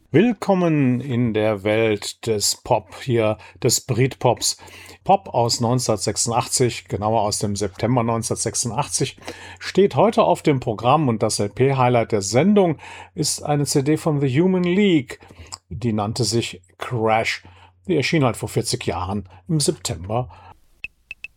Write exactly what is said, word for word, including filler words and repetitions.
Willkommen in der Welt des Pop hier, des Britpops. Pop aus neunzehnhundertsechsundachtzig, genauer aus dem September neunzehnhundertsechsundachtzig, steht heute auf dem Programm und das L P-Highlight der Sendung ist eine C D von The Human League. Die nannte sich Crash. Die erschien halt vor vierzig Jahren im September